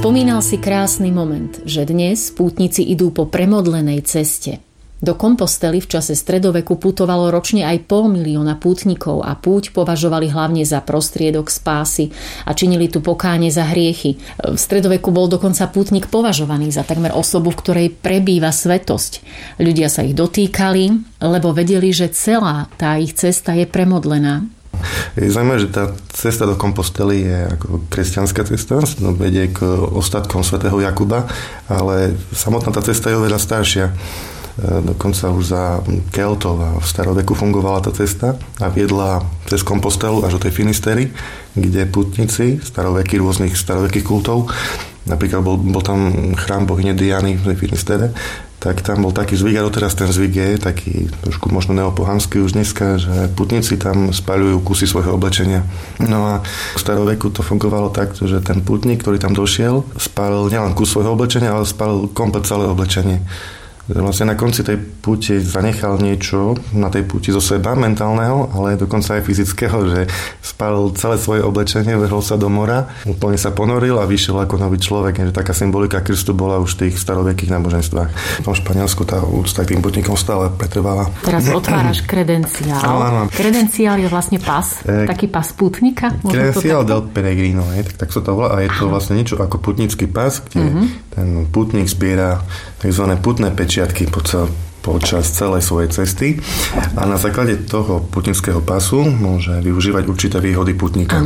Spomínal si krásny moment, že dnes pútnici idú po premodlenej ceste. Do Kompostely v čase stredoveku putovalo ročne aj 500 000 pútnikov a púť považovali hlavne za prostriedok spásy a činili tu pokánie za hriechy. V stredoveku bol dokonca pútnik považovaný za takmer osobu, v ktorej prebýva svetosť. Ľudia sa ich dotýkali, lebo vedeli, že celá tá ich cesta je premodlená. Je zaujímavé, že tá cesta do Kompostely je ako kresťanská cesta, vedie k ostatkom svätého Jakuba, ale samotná tá cesta je oveľa staršia. Dokonca už za Keltov a v staroveku fungovala tá cesta a viedla cez Kompostelu až do tej Finistery, kde putníci rôznych starovekých kultov, napríklad bol tam chrám bohyne Diany v tej Finistere, tak tam bol taký zvyk a doteraz ten zvyk je taký trošku možno neopohanský už dneska, že putníci tam spaľujú kusy svojho oblečenia. No a v staroveku to fungovalo tak, že ten putník, ktorý tam došiel, spálil nielen kus svojho oblečenia, ale spálil komplet celé oblečenie. Vlastne na konci tej púte zanechal niečo na tej púti zo seba, mentálneho, ale dokonca aj fyzického, že spálil celé svoje oblečenie, vrhol sa do mora, úplne sa ponoril a vyšiel ako nový človek. Že taká symbolika krstu bola už v tých starovekých náboženstvách. V tom Španielsku tá úcta k tým putníkom stále pretrváva. Teraz otváraš kredenciál. Áno. Kredenciál je vlastne pas, taký pas pútnika. Kredenciál del Peregrino, tak sa to volá. A je to vlastne niečo ako putnícky pas, kde ten putník zbiera tzv. Putné pečiatky počas celej svojej cesty a na základe toho putnického pasu môže využívať určité výhody putníka. Áno.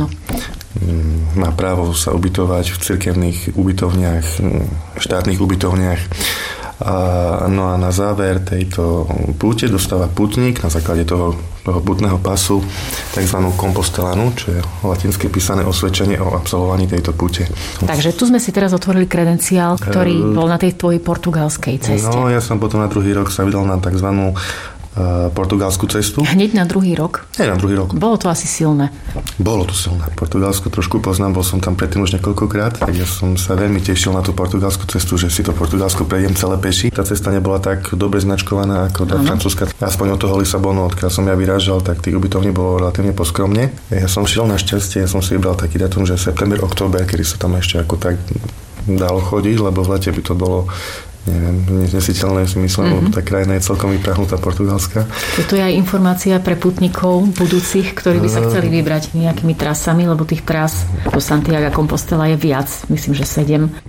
Má právo sa ubytovať v cirkevných ubytovniach, štátnych ubytovniach. No a na záver tejto púte dostáva putník na základe toho putného pasu tzv. Kompostelanu, čo je latinsky písané osvedčenie o absolvovaní tejto púte. Takže tu sme si teraz otvorili kredenciál, ktorý bol na tej tvojej portugalskej ceste. No, ja som potom na druhý rok sa vydal na tzv. Portugalskú cestu. Hneď na druhý rok? Nie, na druhý rok. Bolo to asi silné. Bolo to silné. Portugalsko trošku poznám, bol som tam predtým už niekoľkokrát, tak ja som sa veľmi tešil na tú portugalskú cestu, že si to Portugalsko prejdem celé peši. Tá cesta nebola tak dobre značkovaná ako do Francúzska. Aspoň od toho Lisabonu, odkiaľ som ja vyrážal, tak tých ubytovní bolo relatívne poskromne. Ja som šiel našťastie, ja som si vybral taký datum, že september, október, kedy sa tam ešte ako tak dalo chodiť, lebo v lete by to bolo nesnesiteľné, si myslím, lebo tá krajina je celkom vyprahnutá portugalská. Toto je aj informácia pre putníkov budúcich, ktorí by sa chceli vybrať nejakými trasami, lebo tých trás do Santiago Compostela je viac, myslím, že 7.